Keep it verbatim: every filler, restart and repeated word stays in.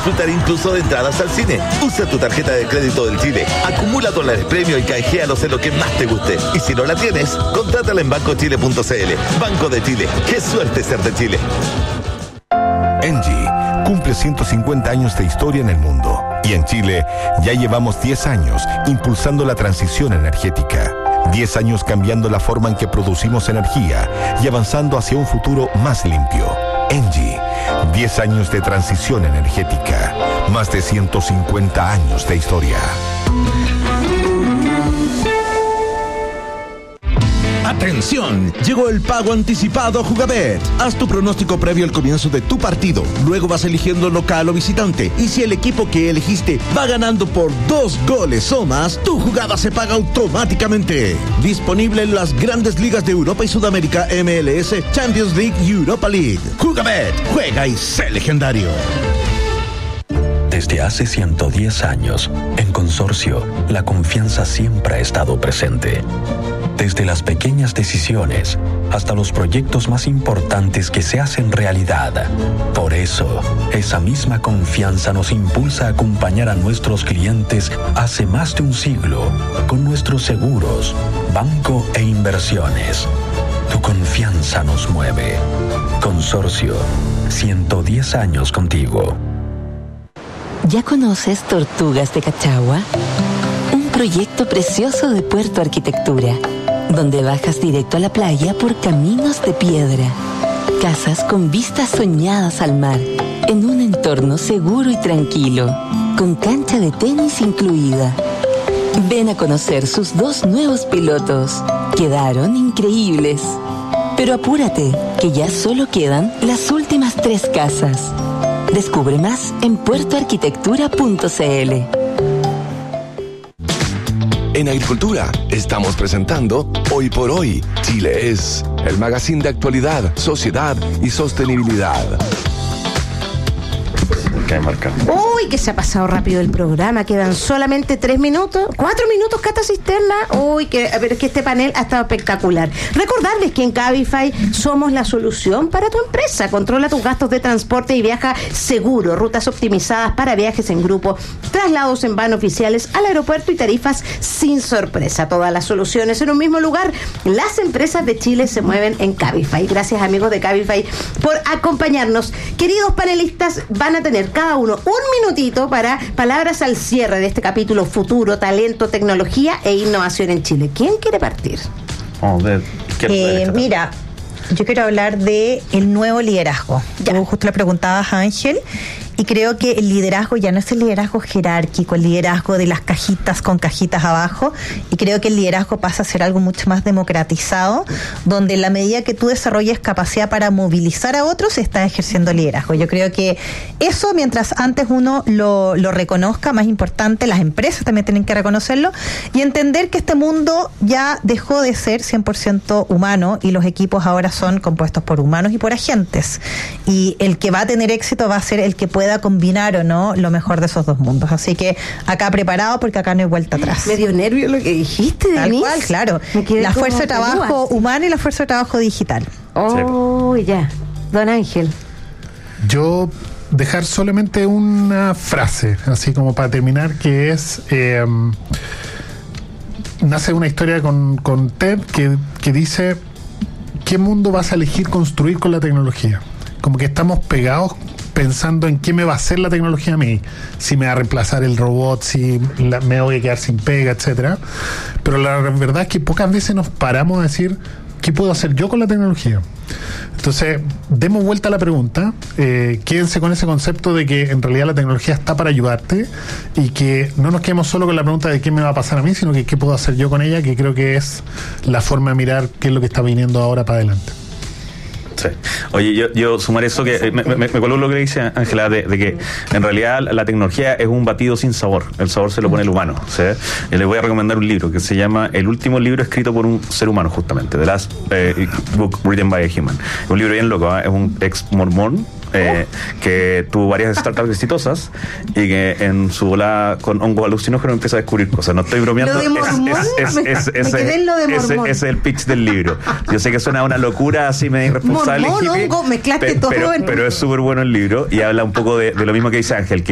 disfrutar incluso de entradas al cine. Usa tu tarjeta de crédito del Chile, acumula dólares premio y canjealos en lo que más te guste. Y si no la tienes, contrátala en banco chile punto c l. Banco de Chile. ¡Qué suerte ser de Chile! Engie cumple ciento cincuenta años de historia en el mundo. Y en Chile ya llevamos diez años impulsando la transición energética. diez años cambiando la forma en que producimos energía y avanzando hacia un futuro más limpio. Engie, diez años de transición energética. Más de ciento cincuenta años de historia. ¡Atención! Llegó el pago anticipado a Jugabet. Haz tu pronóstico previo al comienzo de tu partido. Luego vas eligiendo local o visitante. Y si el equipo que elegiste va ganando por dos goles o más, tu jugada se paga automáticamente. Disponible en las grandes ligas de Europa y Sudamérica, M L S, Champions League y Europa League. Jugabet. Juega y sé legendario. Desde hace ciento diez años, en Consorcio, la confianza siempre ha estado presente. Desde las pequeñas decisiones hasta los proyectos más importantes que se hacen realidad. Por eso, esa misma confianza nos impulsa a acompañar a nuestros clientes hace más de un siglo con nuestros seguros, banco e inversiones. Tu confianza nos mueve. Consorcio, ciento diez años contigo. ¿Ya conoces Tortugas de Cachagua? Un proyecto precioso de Puerto Arquitectura, donde bajas directo a la playa por caminos de piedra. Casas con vistas soñadas al mar, en un entorno seguro y tranquilo, con cancha de tenis incluida. Ven a conocer sus dos nuevos pilotos. Quedaron increíbles. Pero apúrate, que ya solo quedan las últimas tres casas. Descubre más en puerto arquitectura punto c l. En Agricultura estamos presentando Hoy por Hoy, Chile es, el magazine de actualidad, sociedad y sostenibilidad. Uy, que se ha pasado rápido el programa. Quedan solamente tres minutos, cuatro minutos, Cata Cisterna. Uy, que, pero es que este panel ha estado espectacular. Recordarles que en Cabify somos la solución para tu empresa. Controla tus gastos de transporte y viaja seguro. Rutas optimizadas para viajes en grupo, traslados en van oficiales al aeropuerto y tarifas sin sorpresa. Todas las soluciones en un mismo lugar. Las empresas de Chile se mueven en Cabify. Gracias, amigos de Cabify, por acompañarnos. Queridos panelistas, van a tener cada uno un minutito para palabras al cierre de este capítulo: futuro, talento, tecnología e innovación en Chile. ¿Quién quiere partir? Oh, de, eh, mira, yo quiero hablar de el nuevo liderazgo. Ya. Tú justo le preguntabas a Ángel, y creo que el liderazgo ya no es el liderazgo jerárquico, el liderazgo de las cajitas con cajitas abajo, y creo que el liderazgo pasa a ser algo mucho más democratizado, donde en la medida que tú desarrolles capacidad para movilizar a otros, estás ejerciendo liderazgo. Yo creo que eso, mientras antes uno lo, lo reconozca, más importante, las empresas también tienen que reconocerlo, y entender que este mundo ya dejó de ser cien por ciento humano, y los equipos ahora son compuestos por humanos y por agentes, y el que va a tener éxito va a ser el que puede combinar o no lo mejor de esos dos mundos. Así que acá preparado, porque acá no hay vuelta atrás. Me dio nervio lo que dijiste, Tal Denise. cual, claro. La fuerza de trabajo humana y la fuerza de trabajo digital. Oh, sí. Ya. Don Ángel. Yo dejar solamente una frase, así como para terminar, que es... Eh, nace una historia con, con Ted que, que dice: ¿qué mundo vas a elegir construir con la tecnología? Como que estamos pegados pensando en qué me va a hacer la tecnología a mí, si me va a reemplazar el robot, si la, me voy a quedar sin pega, etcétera. Pero la verdad es que pocas veces nos paramos a decir: ¿qué puedo hacer yo con la tecnología? Entonces, demos vuelta a la pregunta, eh, quédense con ese concepto de que en realidad la tecnología está para ayudarte, y que no nos quedemos solo con la pregunta de qué me va a pasar a mí, sino que qué puedo hacer yo con ella, que creo que es la forma de mirar qué es lo que está viniendo ahora para adelante. Sí. Oye, yo, yo sumar eso que me, me, me coló lo que dice Ángela, de, de que en realidad la tecnología es un batido sin sabor. El sabor se lo pone el humano, ¿sí? Y les voy a recomendar un libro que se llama El último libro escrito por un ser humano, justamente, The Last eh, Book Written by a Human. Es un libro bien loco, ¿eh? Es un ex mormón eh, oh. que tuvo varias startups exitosas y que en su volada con hongos alucinógenos empieza a descubrir cosas. No estoy bromeando. ¿Lo de mormón? Es, es, es, es, me, ese, me quedé en lo de mormón. Ese, ese es el pitch del libro. Yo sé que suena una locura así medio irresponsable. Mormón, hongo, mezclaste pe, todo. Pero, en... pero es súper bueno el libro y habla un poco de, de lo mismo que dice Ángel, que